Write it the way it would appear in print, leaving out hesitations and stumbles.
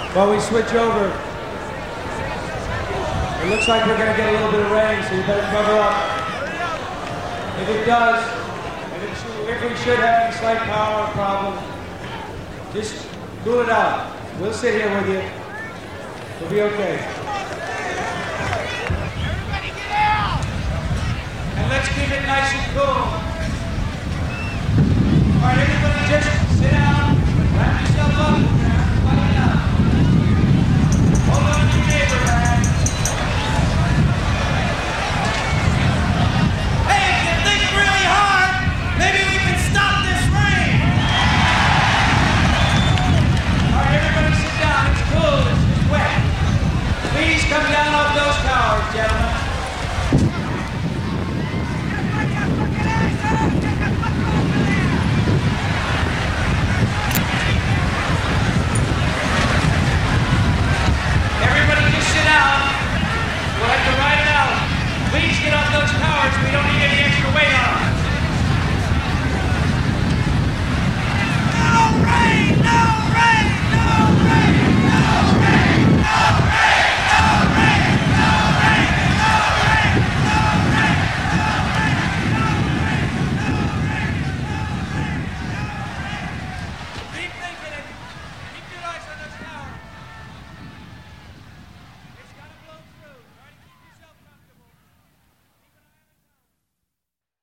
While we switch over, it looks like we're going to get a little bit of rain, so you better cover up. If it does, and if we should have any slight power problem, just cool it out. We'll sit here with you. We'll be okay.